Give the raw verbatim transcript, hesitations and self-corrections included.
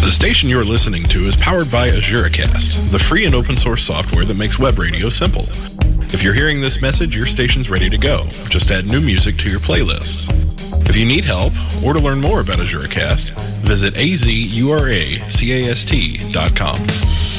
The station you're listening to is powered by AzureCast, the free and open source software that makes web radio simple. If you're hearing this message, your station's ready to go. Just add new music to your playlists. If you need help or to learn more about AzureCast, visit A Z U R A C A S T dot com.